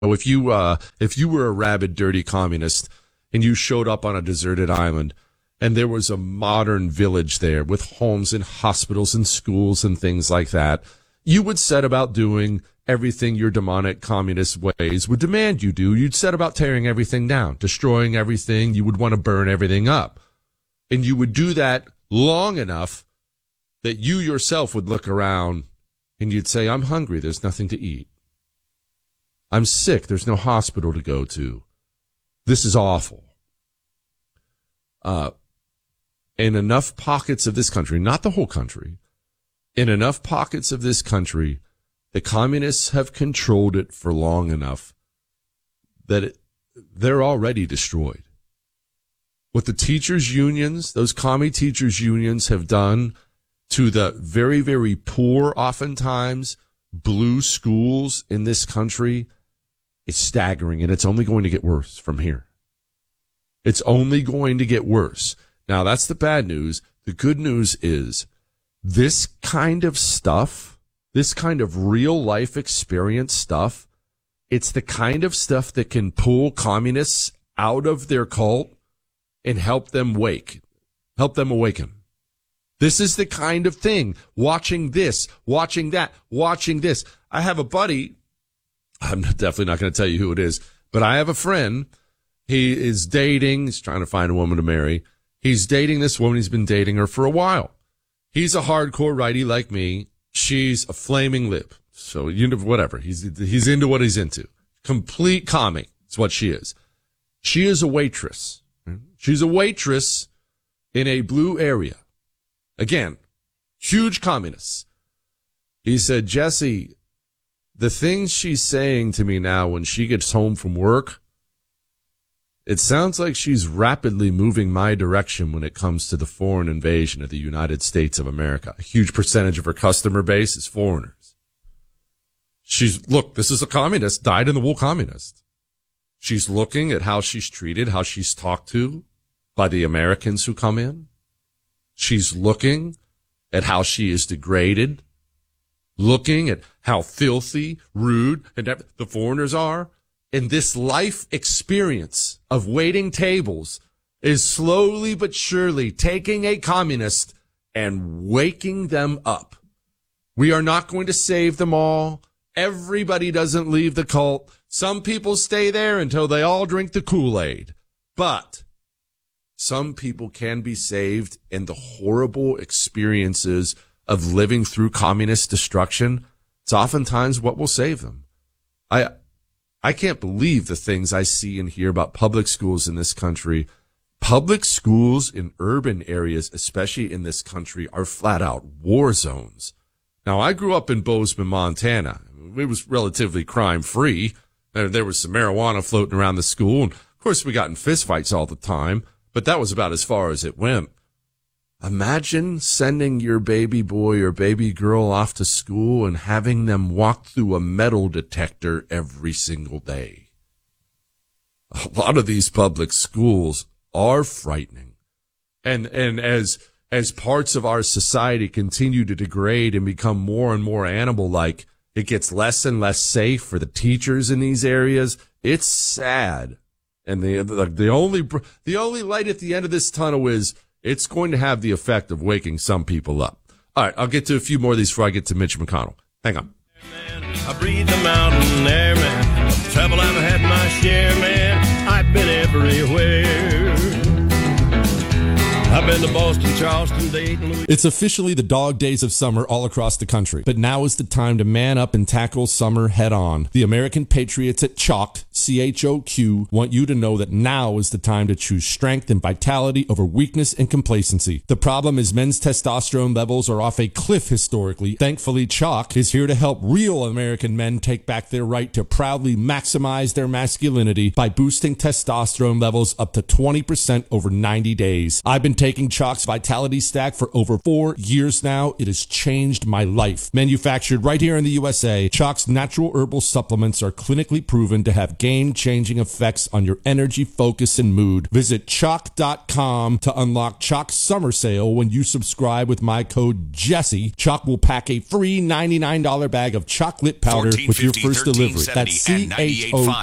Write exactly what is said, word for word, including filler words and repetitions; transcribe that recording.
if you uh, if you were a rabid, dirty communist and you showed up on a deserted island and there was a modern village there with homes and hospitals and schools and things like that, you would set about doing everything your demonic communist ways would demand you do. You'd set about tearing everything down, destroying everything. You would want to burn everything up. And you would do that long enough that you yourself would look around and you'd say, I'm hungry. There's nothing to eat. I'm sick. There's no hospital to go to. This is awful. Uh, in enough pockets of this country, not the whole country, in enough pockets of this country, the communists have controlled it for long enough that it, they're already destroyed. What the teachers' unions, those commie teachers' unions have done to the very, very poor, oftentimes, blue schools in this country, it's staggering, and it's only going to get worse from here. It's only going to get worse. Now, that's the bad news. The good news is this kind of stuff, this kind of real-life experience stuff, it's the kind of stuff that can pull communists out of their cult and help them wake, help them awaken. This is the kind of thing, watching this, watching that, watching this. I have a buddy, I'm definitely not going to tell you who it is, but I have a friend. He is dating, he's trying to find a woman to marry. He's dating this woman, he's been dating her for a while. He's a hardcore righty like me. She's a flaming lib. So, you know, whatever. He's, he's into what he's into. Complete commie is what she is. She is a waitress. She's a waitress in a blue area. Again, huge communists. He said, Jesse, the things she's saying to me now when she gets home from work, it sounds like she's rapidly moving my direction when it comes to the foreign invasion of the United States of America. A huge percentage of her customer base is foreigners. She's, look, this is a communist, dyed-in-the-wool communist. She's looking at how she's treated, how she's talked to by the Americans who come in. She's looking at how she is degraded, looking at how filthy, rude, and the foreigners are. And this life experience of waiting tables is slowly but surely taking a communist and waking them up. We are not going to save them all. Everybody doesn't leave the cult. Some people stay there until they all drink the Kool-Aid. But some people can be saved, and the horrible experiences of living through communist destruction, it's oftentimes what will save them. I I can't believe the things I see and hear about public schools in this country. Public schools in urban areas, especially in this country, are flat out war zones. Now, I grew up in Bozeman, Montana. It was relatively crime free. There was some marijuana floating around the school. And of course, we got in fistfights all the time, but that was about as far as it went. Imagine sending your baby boy or baby girl off to school and having them walk through a metal detector every single day. A lot of these public schools are frightening. And, and as, as parts of our society continue to degrade and become more and more animal-like, it gets less and less safe for the teachers in these areas. It's sad. And the, the, the only, the only light at the end of this tunnel is it's going to have the effect of waking some people up. All right, I'll get to a few more of these before I get to Mitch McConnell. Hang on. I breathe the mountain air, man. Travel, I've had my share, man. I've been everywhere. I've been to Boston, Charleston, Dayton. It's officially the dog days of summer all across the country, but now is the time to man up and tackle summer head on. The American Patriots at Chalk, C H O Q, want you to know that now is the time to choose strength and vitality over weakness and complacency. The problem is men's testosterone levels are off a cliff historically. Thankfully, Chalk is here to help real American men take back their right to proudly maximize their masculinity by boosting testosterone levels up to twenty percent over ninety days. I've been taking taking Chalk's Vitality Stack for over four years now. It has changed my life. Manufactured right here in the U S A, Chalk's natural herbal supplements are clinically proven to have game-changing effects on your energy, focus, and mood. Visit chalk dot com to unlock Chalk's summer sale. When you subscribe with my code Jesse, Chalk will pack a free ninety-nine dollars bag of chocolate powder with your first delivery. That's C H O